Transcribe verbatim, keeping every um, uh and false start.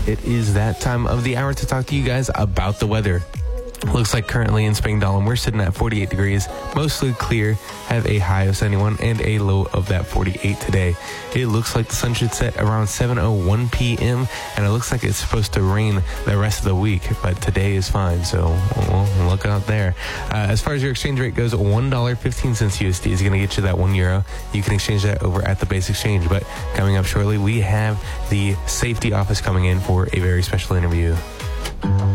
it is that time of the hour to talk to you guys about the weather. Looks like currently in Spangdahlem, we're sitting at forty-eight degrees, mostly clear, have a high of seventy-one and a low of that forty-eight today. It looks like the sun should set around seven oh one p.m. and it looks like it's supposed to rain the rest of the week, but today is fine, so well, look out there. Uh, as far as your exchange rate goes, one dollar and fifteen cents U S D is going to get you that one euro. You can exchange that over at the base exchange, but coming up shortly, we have the safety office coming in for a very special interview.